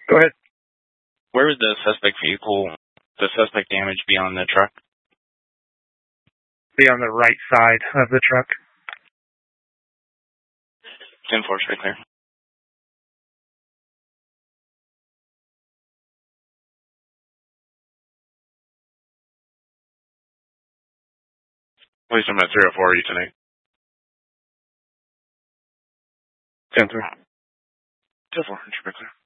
Go ahead. Where would the suspect damage be on the truck? Be on the right side of the truck. 10-4, straight clear. Police number 304, are you tonight? 10-3. 10-4, straight clear.